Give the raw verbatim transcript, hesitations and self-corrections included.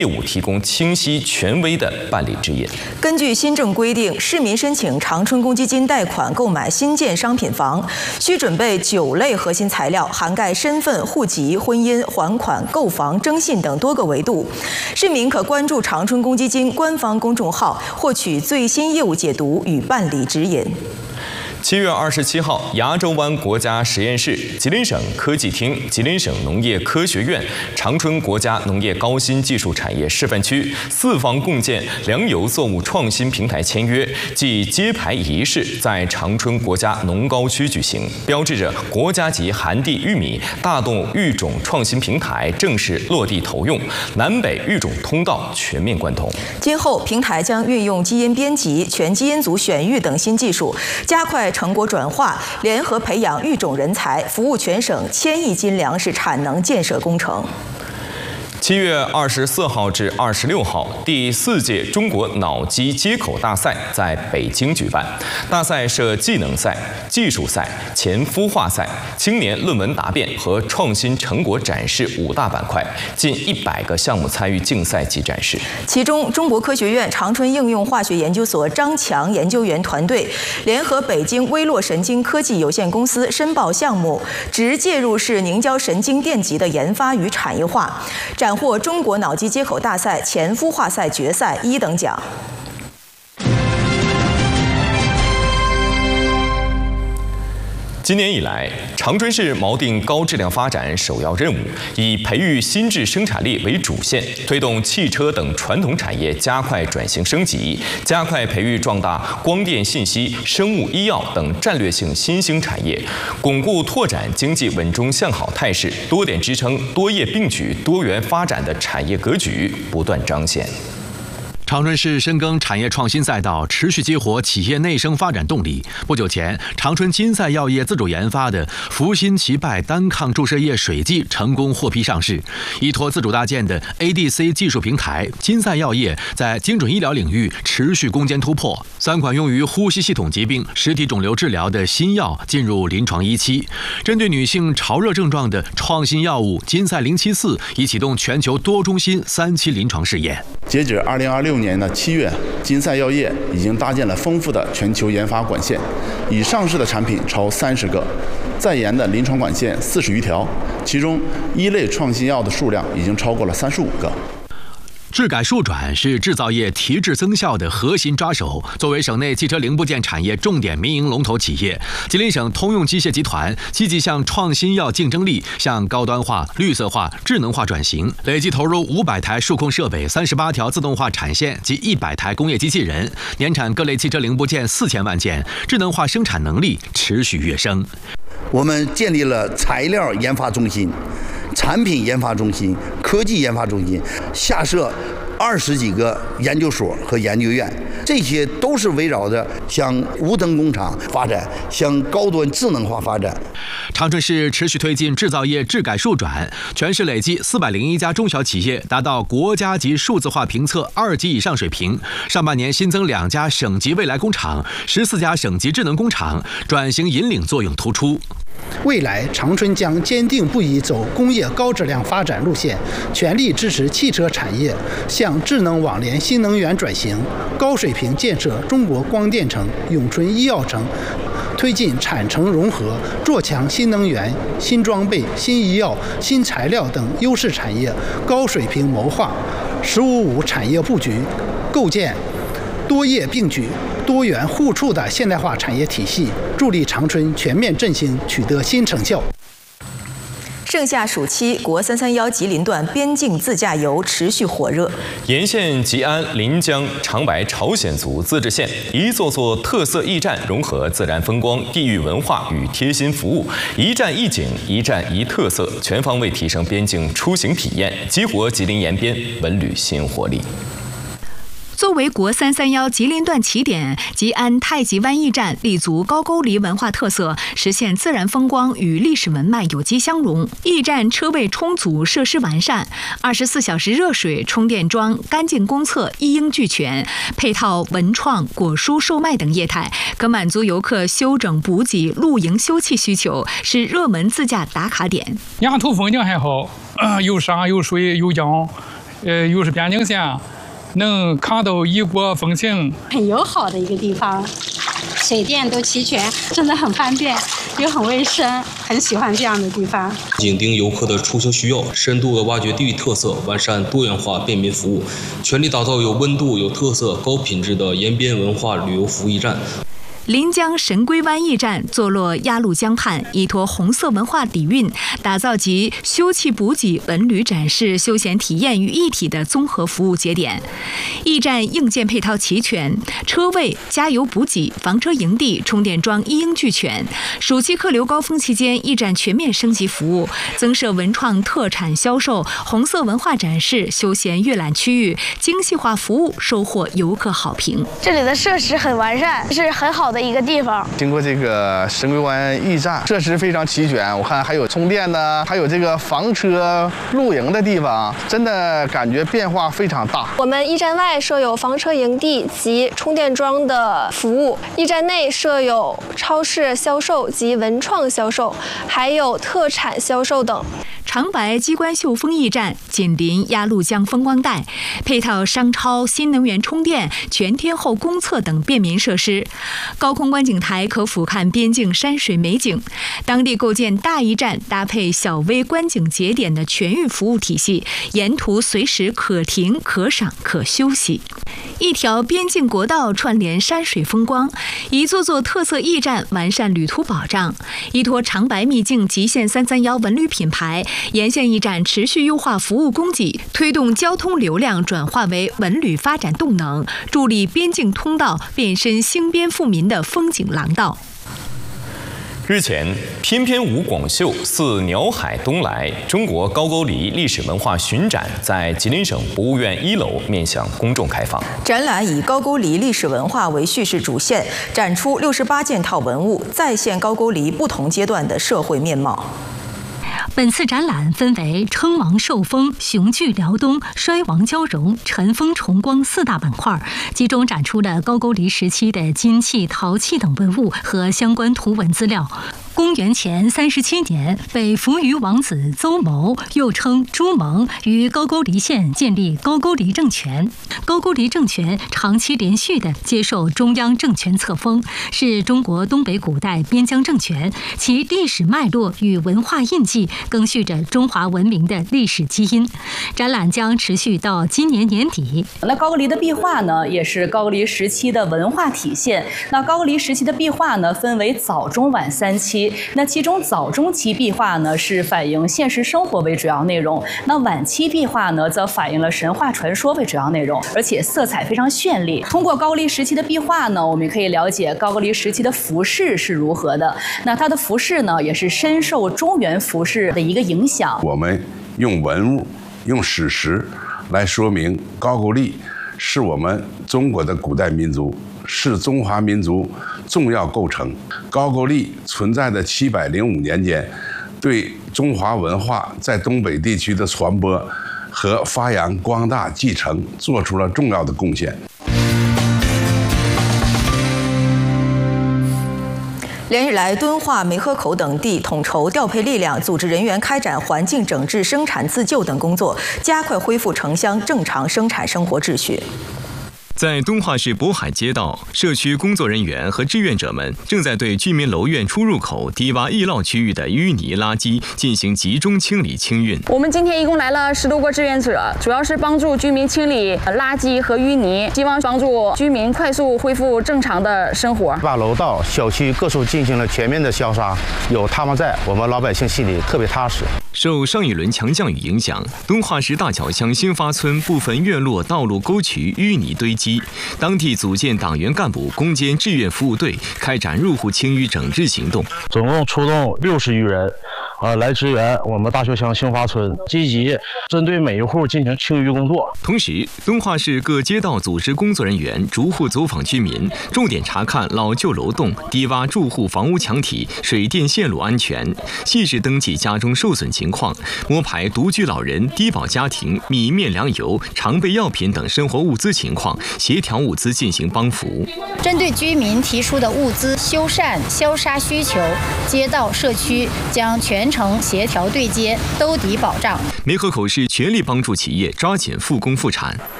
业务提供清晰、权威的办理指引。 根据新政规定，市民申请长春公积金贷款购买新建商品房，需准备九类核心材料，涵盖身份、户籍、婚姻、还款、购房、征信等多个维度。市民可关注长春公积金官方公众号，获取最新业务解读与办理指引。 七月二十七号，牙洲湾国家实验室、吉林省科技厅、吉林省农业科学院、长春国家农业高新技术产业示范区四方共建粮油作物创新平台签约暨揭牌仪式在长春国家农高区举行，标志着国家级寒地玉米大豆育种创新平台正式落地投用，南北育种通道全面贯通。 今后，平台将运用基因编辑、全基因组选育等新技术，加快成果转化，联合培养育种人才，服务全省千亿斤粮食产能建设工程。 七月二十四号至二十六号，第四届中国脑机接口大赛在北京举办。大赛设技能赛、技术赛、前孵化赛、青年论文答辩和创新成果展示五大板块，近一百个项目参与竞赛及展示。 其中，中国科学院长春应用化学研究所张强研究员团队联合北京微络神经科技有限公司申报项目，直介入式凝胶神经电极的研发与产业化，斩获中国脑机接口大赛前孵化赛决赛一等奖。 今年以来，长春市锚定高质量发展首要任务，以培育新质生产力为主线，推动汽车等传统产业加快转型升级，加快培育壮大光电信息、生物医药等战略性新兴产业，巩固拓展经济稳中向好态势，多点支撑、多业并举、多元发展的产业格局不断彰显。 长春市深耕产业创新赛道，持续激活企业内生发展动力。不久前，长春金赛药业自主研发的福新奇拜单抗注射液水剂成功获批上市。依托自主搭建的 A D C 技术平台，金赛药业在精准医疗领域持续攻坚突破。三款用于呼吸系统疾病、实体肿瘤治疗的新药进入临床一期。针对女性潮热症状的创新药物金赛零七四已启动全球多中心三期临床试验。 截止二零二六年的七月，金赛药业已经搭建了丰富的全球研发管线，已上市的产品超三十个，在研的临床管线四十余条，其中一类创新药的数量已经超过了三十五个。 质改数转是制造业提质增效的核心抓手。作为省内汽车零部件产业重点民营龙头企业，吉林省通用机械集团积极向创新药竞争力、向高端化、绿色化、智能化转型，累计投入五百台数控设备、三十八条自动化产线及一百台工业机器人，年产各类汽车零部件四千万件，智能化生产能力持续跃升。 我们建立了材料研发中心、产品研发中心、科技研发中心，下设二十几个研究所和研究院，这些都是围绕着向无灯工厂发展，向高端智能化发展。 长春市持续推进制造业质改数转，全市累计四百零一家中小企业达到国家级数字化评测二级以上水平。上半年新增两家省级未来工厂，十四家省级智能工厂，转型引领作用突出。 未来，长春将坚定不移走工业高质量发展路线，全力支持汽车产业向智能网联新能源转型，高水平建设中国光电城、永春医药城，推进产城融合，做强新能源、新装备、新医药、新材料等优势产业高水平谋划“十五五”产业布局，构建多业并举、多元互触的现代化产业体系，助力长春全面振兴取得新成效。 盛夏暑期，国三三幺吉林段边境自驾游持续火热。 沿线吉安、临江、长白朝鲜族自治县，一座座特色驿站融合自然风光、地域文化与贴心服务，一站一景，一站一特色，全方位提升边境出行体验，激活吉林延边文旅新活力。 作为国三三幺吉林段起点，吉安太极湾驿站立足高句丽文化特色，实现自然风光与历史文脉有机相融。驿站车位充足，设施完善，二十四小时热水、充电桩、干净公厕一应俱全，配套文创、果蔬售卖等业态，可满足游客休整补给、露营休憩需求，是热门自驾打卡点。 沿途风景还好，呃、有山有水有江。 呃，又是边境线，能看到异国风情， 很友好的一个地方，水电都齐全，真的很方便，又很卫生，很喜欢这样的地方。 紧盯游客的出行需要，深度的挖掘地域特色，完善多元化便民服务，全力打造有温度、有特色、高品质的延边文化旅游服务驿站。 临江神龟湾驿站坐落鸭绿江畔，依托红色文化底蕴，打造集休憩补给、文旅展示、休闲体验于一体的综合服务节点。驿站硬件配套齐全，车位、加油补给、房车营地、充电桩一应俱全。暑期客流高峰期间，驿站全面升级服务，增设文创特产销售、红色文化展示、休闲阅览区域，精细化服务收获游客好评。 这里的设施很完善，是很好的一个地方。 经过这个神龟湾驿站，设施非常齐全，我看还有充电的，还有这个房车露营的地方，真的感觉变化非常大。 我们驿站外设有房车营地及充电桩的服务，驿站内设有超市销售及文创销售，还有特产销售等。 长白机关秀峰驿站紧邻鸭绿江风光带，配套商超、新能源充电、全天候公厕等便民设施。高空观景台可俯瞰边境山水美景。当地构建大驿站搭配小微观景节点的全域服务体系，沿途随时可停、可赏、可休息。一条边境国道串联山水风光，一座座特色驿站完善旅途保障。依托长白秘境极限三三幺文旅品牌，沿线驿站持续优化服务供给，推动交通流量转化为文旅发展动能，助力边境通道变身兴边富民的风景廊道。 日前，翩翩舞广秀，似鸟海东来，中国高句丽历史文化巡展在吉林省博物院一楼面向公众开放。 展览以高句丽历史文化为叙事主线，展出六十八件套文物，再现高句丽不同阶段的社会面貌。 本次展览分为称王受封、雄踞辽东、衰亡交融、尘封重光四大板块，集中展出了高句丽时期的金器、陶器等文物和相关图文资料。公元前三十七年，北扶余王子邹谋，又称朱蒙，于高句丽县建立高句丽政权。高句丽政权长期连续地接受中央政权册封，是中国东北古代边疆政权，其历史脉络与文化印记更续着中华文明的历史基因。展览将持续到今年年底。 那高句丽的壁画呢，也是高句丽时期的文化体现。那高句丽时期的壁画呢，分为早、中、晚三期。那其中早中期壁画呢，是反映现实生活为主要内容；那晚期壁画呢，则反映了神话传说为主要内容，而且色彩非常绚丽。通过高句丽时期的壁画呢，我们可以了解高句丽时期的服饰是如何的。那它的服饰呢，也是深受中原服饰的一个影响。 我们用文物、用史实来说明高句丽是我们中国的古代民族，是中华民族重要构成。高句丽存在的七百零五年间，对中华文化在东北地区的传播和发扬光大继承做出了重要的贡献。 连日来，敦化、梅河口等地统筹调配力量，组织人员开展环境整治、生产自救等工作，加快恢复城乡正常生产生活秩序。 在敦化市渤海街道，社区工作人员和志愿者们正在对居民楼院出入口低洼易涝区域的淤泥垃圾进行集中清理清运。 我们今天一共来了十多个志愿者，主要是帮助居民清理垃圾和淤泥，希望帮助居民快速恢复正常的生活。 把楼道、小区各处进行了全面的消杀，有他们在，我们老百姓心里特别踏实。 受上一轮强降雨影响，敦化市大桥乡新发村部分院落道路沟渠淤泥堆积，当地组建党员干部攻坚志愿服务队，开展入户清淤整治行动。 总共出动六十余人，啊，来支援我们大桥乡新发村，积极针对每一户进行清淤工作。 同时，敦化市各街道组织工作人员逐户走访居民，重点查看老旧楼栋、低洼住户房屋墙体、水电线路安全，细致登记家中受损情况，摸排独居老人、低保家庭米面粮油、常备药品等生活物资情况，协调物资进行帮扶。 针对居民提出的物资修缮、消杀需求，街道社区将全程协调对接，兜底保障。 梅河口市全力帮助企业抓紧复工复产。